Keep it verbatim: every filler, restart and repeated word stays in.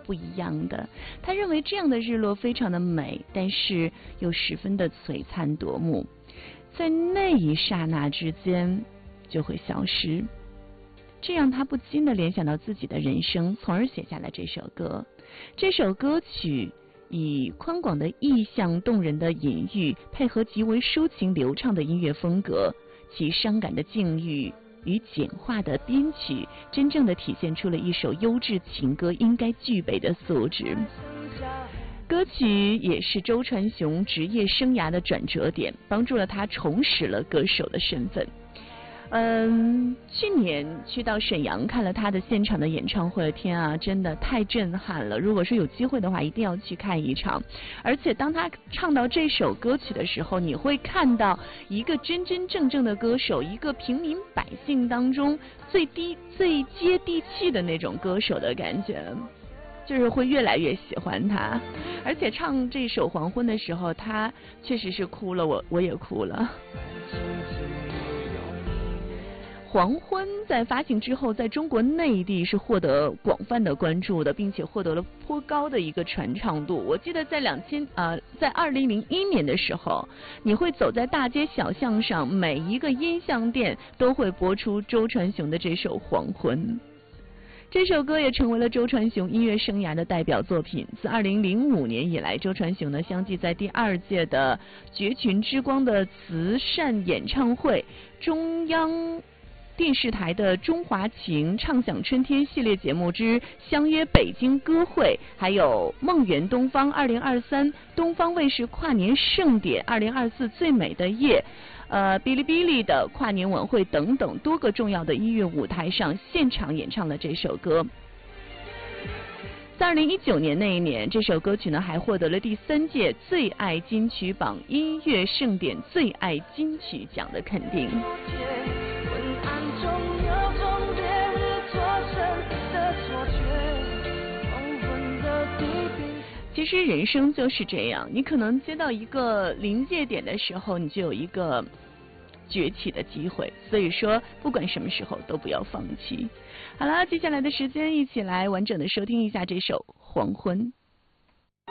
不一样的。他认为这样的日落非常的美，但是又十分的璀璨夺目，在那一刹那之间就会消失。这让他不禁地联想到自己的人生，从而写下了这首歌。这首歌曲以宽广的意象、动人的隐喻，配合极为抒情流畅的音乐风格，其伤感的境遇与简化的编曲，真正的体现出了一首优质情歌应该具备的素质。歌曲也是周传雄职业生涯的转折点，帮助了他重拾了歌手的身份。嗯，去年去到沈阳看了他的现场的演唱会，天啊，真的太震撼了！如果说有机会的话，一定要去看一场。而且当他唱到这首歌曲的时候，你会看到一个真真正正的歌手，一个平民百姓当中最低最接地气的那种歌手的感觉，就是会越来越喜欢他。而且唱这首《黄昏》的时候，他确实是哭了，我我也哭了。黄昏在发行之后，在中国内地是获得广泛的关注的，并且获得了颇高的一个传唱度。我记得在两千呃，在二零零一年的时候，你会走在大街小巷上，每一个音像店都会播出周传雄的这首《黄昏》。这首歌也成为了周传雄音乐生涯的代表作品。自二零零五年以来，周传雄呢相继在第二届的绝群之光的慈善演唱会、中央电视台的中华情畅享春天系列节目之相约北京歌会，还有梦圆东方二零二三东方卫视跨年盛典二零二四最美的夜，呃，哔哩哔哩的跨年晚会等等多个重要的音乐舞台上现场演唱了这首歌。在二零一九年那一年，这首歌曲呢还获得了第三届最爱金曲榜音乐盛典最爱金曲奖的肯定。其实人生就是这样，你可能接到一个临界点的时候，你就有一个崛起的机会，所以说不管什么时候都不要放弃。好了，接下来的时间一起来完整的收听一下这首《黄昏》。